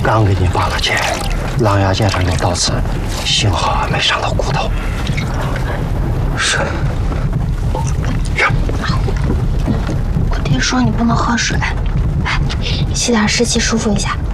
刚给你把了钱，狼牙剑上有刀刺，幸好还没伤到骨头。是。 我爹说你不能喝水，来，吸点湿气，舒服一下。